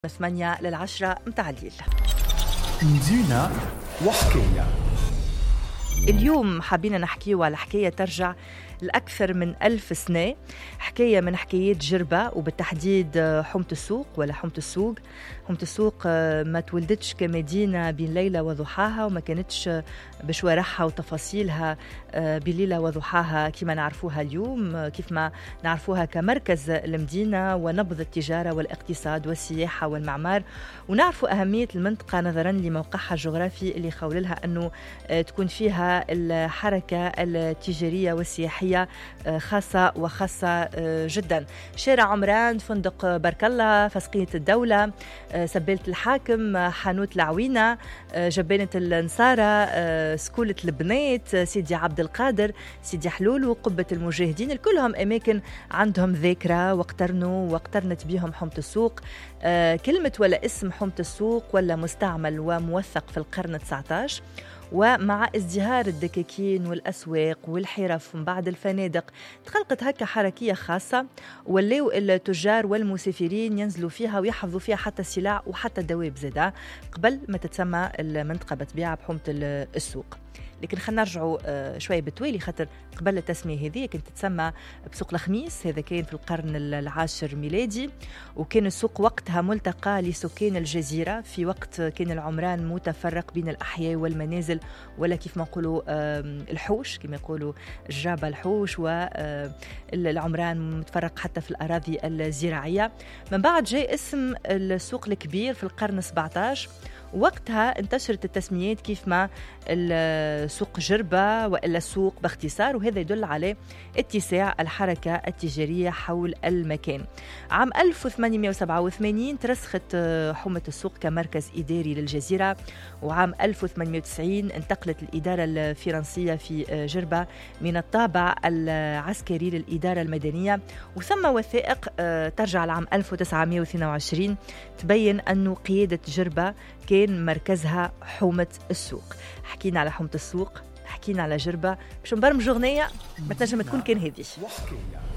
8 ل10 متاع الليل. مدينة وحكاية. اليوم حابين نحكيو على حكاية ترجع لأكثر من 1000 سنة، حكاية من حكايات جربة وبالتحديد حومة السوق ولا حومة السوق. حومة السوق ما تولدتش كمدينة بين ليلة وضحاها، وما كانتش بشوارعها وتفاصيلها بين ليلة وضحاها كما نعرفوها اليوم، كيف ما نعرفوها كمركز المدينة ونبض التجارة والاقتصاد والسياحة والمعمار، ونعرفوا أهمية المنطقة نظرا لموقعها الجغرافي اللي يخول لها أنه تكون فيها الحركة التجارية والسياحية خاصة وخاصة جدا. شارع عمران، فندق بارك الله، فسقية الدولة، سبالة الحاكم، حانوت العوينة، جبانة النصارى، سكولة البنات، سيدي عبد القادر، سيدي حلول، وقبة المجاهدين، كلهم أماكن عندهم ذاكرة واقترنت بهم حومة السوق. كلمة ولا اسم حومة السوق ولا مستعمل وموثق في القرن 19، ومع ازدهار الدكاكين والأسواق والحرف من بعد الفنادق تخلقت هكا حركية خاصة، ولاو التجار والمسافرين ينزلوا فيها ويحفظوا فيها حتى السلع وحتى الدواب زادا قبل ما تتسمى المنطقة بطبيعة بحومة السوق. لكن خلينا نرجعوا شوية بالتوالي، خاطر قبل التسمية هذه كانت تتسمى بسوق الخميس، هذا كان في القرن 10 ميلادي، وكان السوق وقتها ملتقى لسكان الجزيرة في وقت كان العمران متفرق بين الأحياء والمنازل، ولا كيف ما نقولوا الحوش، كما يقولوا الجابة الحوش، والعمران متفرق حتى في الأراضي الزراعية. من بعد جاء اسم السوق الكبير في القرن 17، وقتها انتشرت التسميات كيف ما السوق جربة وإلا السوق باختصار، وهذا يدل على اتساع الحركة التجارية حول المكان. عام 1887 ترسخت حومة السوق كمركز إداري للجزيرة، وعام 1890 انتقلت الإدارة الفرنسية في جربة من الطابع العسكري للإدارة المدنية، وثم وثائق ترجع لعام 1922 تبين أنه قيادة جربة كان مركزها حومة السوق. حكينا على حومة السوق، حكينا على جربة، باش نبرمج أغنية ما تنجم تكون كان هذه.